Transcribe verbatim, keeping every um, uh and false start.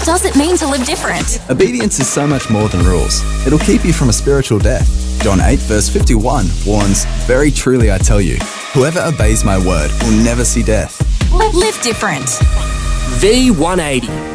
does it mean to live different? Obedience is so much more than rules. It'll keep you from a spiritual death. John eight verse fifty-one warns, "Very truly I tell you, whoever obeys my word will never see death." Live different. V one eighty.